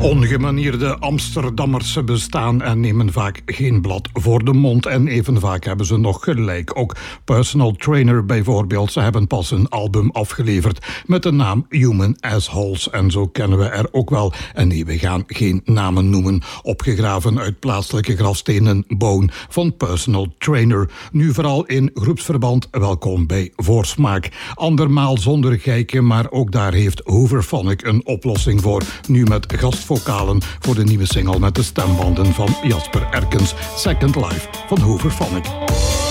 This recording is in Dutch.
Ongemanierde Amsterdammers bestaan en nemen vaak geen blad voor de mond. En even vaak hebben ze nog gelijk. Ook Personal Trainer bijvoorbeeld. Ze hebben pas een album afgeleverd met de naam Human Assholes. En zo kennen we er ook wel. En nee, we gaan geen namen noemen. Opgegraven uit plaatselijke grafstenen Bone van Personal Trainer. Nu vooral in groepsverband. Welkom bij Voorsmaak. Andermaal zonder geiken, maar ook daar heeft Hooverphonic een oplossing voor. Nu met gastvokalen voor de nieuwe single met de stembanden van Jasper Erkens. Second Life van Hooverphonic.